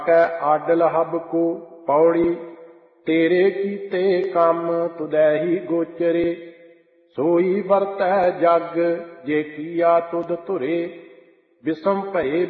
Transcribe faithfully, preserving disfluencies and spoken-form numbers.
ਕੈ ਆਡਲ ਹਬ ਕੋ ਪੌੜੀ। ਤੇਰੇ ਕੀਤੇ ਕੰਮ ਤੁਧੈ ਹੀ ਗੋਚਰੇ। ਸੋਈ ਵਰਤੈ ਜਗ ਜੇ ਕੀਆ ਤੁਧ ਧੁਰੇ। ਬਿਸਮ ਭਏ